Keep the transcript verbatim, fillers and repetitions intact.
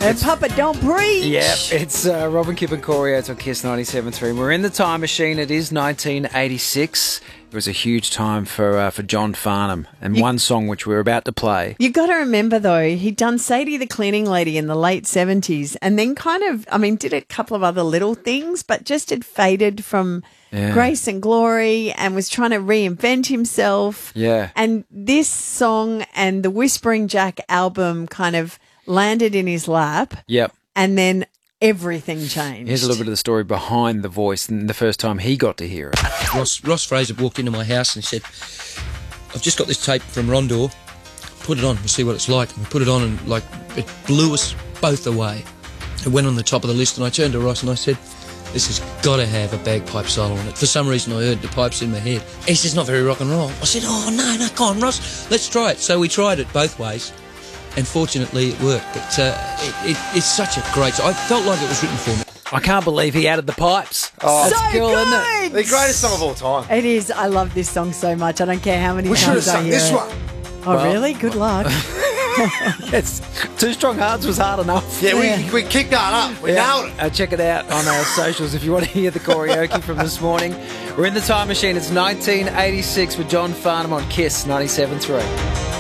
And Papa Don't Preach. Yep, it's uh, Robin Kipp and Corey Oates on Kiss ninety-seven point three. We're in the time machine. It is nineteen eighty-six. It was a huge time for uh, for John Farnham, and you, one song which we're about to play. You got to remember though, he'd done Sadie the Cleaning Lady in the late seventies, and then kind of, I mean, did a couple of other little things, but just had faded from yeah. grace and glory, and was trying to reinvent himself. Yeah, and this song and the Whispering Jack album kind of landed in his lap. Yep, and then everything changed. Here's a little bit of the story behind the voice and the first time he got to hear it. Ross, Ross Fraser walked into my house and he said, I've just got this tape from Rondor, put it on, we'll see what it's like. And we put it on and like it blew us both away. It went on the top of the list and I turned to Ross and I said, this has got to have a bagpipe solo on it. For some reason I heard the pipes in my head. He says, not very rock and roll. I said, oh no, no, come on Ross, let's try it. So we tried it both ways. And fortunately it worked. But uh, it, it, it's such a great song. I felt like it was written for me. I can't believe he added the pipes. Oh, that's so cool, good. Isn't it? The greatest song of all time. It is. I love this song so much. I don't care how many we times I sung hear this it. one. Oh, well, really? Good luck. Yes, Two Strong Hearts was hard enough. Yeah, yeah. we we kicked that up. We yeah. nailed it. Uh, check it out on our socials if you want to hear the karaoke from this morning. We're in the time machine. It's nineteen eighty-six with John Farnham on Kiss ninety-seven point three.